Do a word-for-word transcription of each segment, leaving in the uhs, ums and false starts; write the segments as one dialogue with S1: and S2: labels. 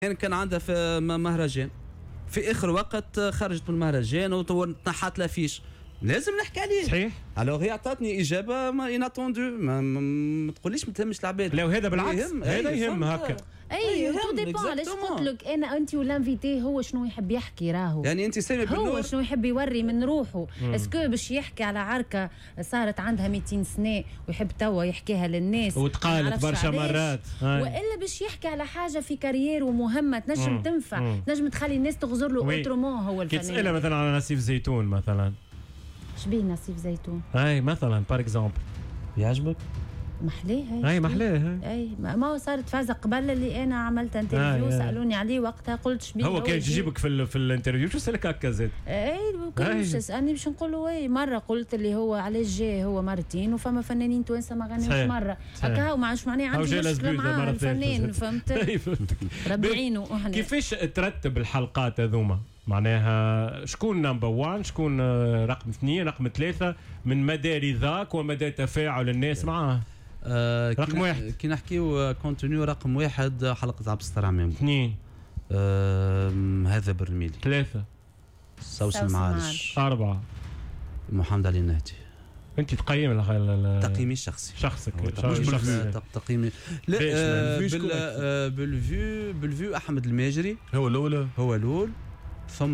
S1: يعني كان عندها في مهرجان في اخر وقت خرجت من المهرجان وطنحت لافيش لازم نحكي عليه.
S2: صحيح.
S1: الوغ هي عطاتني اجابه ما اناتوندو ما, ما, ما تقوليش ما تهمش العباد.
S2: لا وهذا بالعكس هذا يهم هكا.
S3: اي تو ديبون علاش قلت لك انا انت والانفيتي هو شنو يحب يحكي راهو
S1: يعني انت سامي بالنور
S3: هو شنو يحب يوري من روحه. اسكو باش يحكي على عركه صارت عندها مئتين سنه ويحب توا يحكيها للناس
S2: وتقالت برشا مرات
S3: والا باش يحكي على حاجه في كارير ومهمه تنجم مم. تنفع مم. تنجم تخلي الناس تغزر له اوترومون. هو الفنان
S2: كي تسألها مثلا على نسيف زيتون مثلا
S3: شبيه نسيف زيتون
S2: اي مثلا بار اكزومبل
S1: يعجبك
S3: محليه هاي
S2: اي محليه
S3: اي ما صارت فازه قبل اللي انا عملت انترفيو آه سالوني عليه وقتها قلت شبيه
S2: هو كان يجيبك في في الانترفيو شو سالك هكا زاد
S3: اي كلش اسالني باش نقول له اي مره قلت اللي هو علاش جاي هو مرتين وفما فنانين توانسه ما غنيوش مره هكا وما عادش معناها عندي مشكله مع الفنان فهمت ربي يعينه.
S2: كيفاش ترتب الحلقات هذوما معناها شكون نمبر واحد شكون رقم اثنين رقم ثلاثة من مدى رضاك ومدى تفاعل الناس معاه؟
S1: آه
S2: رقم واحد
S1: كي نحكيو كونتينيو رقم واحد حلقة عبد الستار عمام.
S2: اثنين
S1: آه هذا برميلي.
S2: ثلاثة
S1: سوسن المعالج.
S2: أربعة
S1: محمد علي النهدي.
S2: أنت تقيم
S1: تقييمي الشخصي
S2: شخصك
S1: شخصي تقييمي لا آه بال آه بالفيو بالفيو أحمد الماجري
S4: هو الأول
S1: هو الأول ثم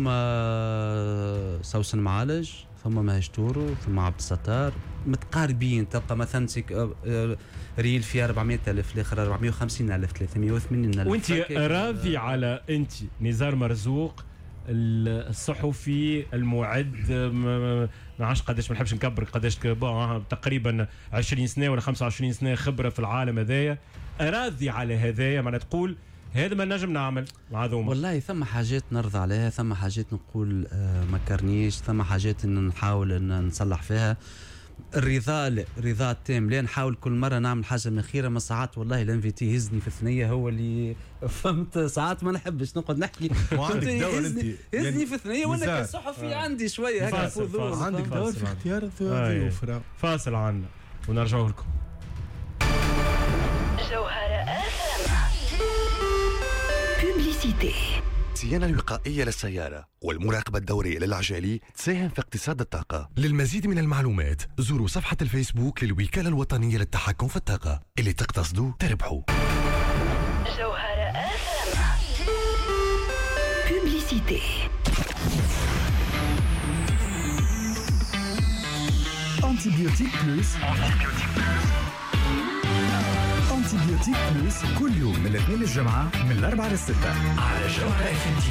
S1: سوسن معالج ثم مهجتورو ثم عبد الستار متقاربين. تلقى مثلا ريل فيها أربعمائة ألف الاخر أربعمائة وخمسين ألف ثلاثمائة وثمانين ألف.
S2: وانت راضي على انت نزار مرزوق الصحفي المعد ما عادش قداش ما نحبش نكبر قداش تقريبا عشرين سنه ولا خمسة وعشرين سنه خبره في العالم هذايا راضي على هذايا معناتها تقول هذا ما نجم نعمل مع ذوما؟
S1: والله ثم حاجات نرضى عليها ثم حاجات نقول آه ما كرنيش ثم حاجات ان نحاول ان نصلح فيها. الرضا لا الرضا التام لا نحاول كل مره نعمل حاجه من خيره. ما ساعات والله الانفيتي يهزني في الثنيه هو اللي فهمت ساعات ما نحبش نقعد نحكي يهزني يهزني في الثنيه وانا كصحفي عندي شويه هكا فضول.
S4: عندك دور في اختيار الضيوف.
S2: فاصل عنا ونرجعوا لكم.
S5: جوهرة بوبليسيتي. الصيانة الوقائية للسيارة والمراقبة الدورية للعجالي تساهم في اقتصاد الطاقة. للمزيد من المعلومات زوروا صفحة الفيسبوك للوكالة الوطنية للتحكم في الطاقة. اللي تقتصدوا تربحوا. جوهرة بوبليسيتي.
S6: أنتيبيوتيك بلوس أنتيبيوتيك بلوس كل يوم من الاثنين للجمعة من الأربعة للستة على جوهرة.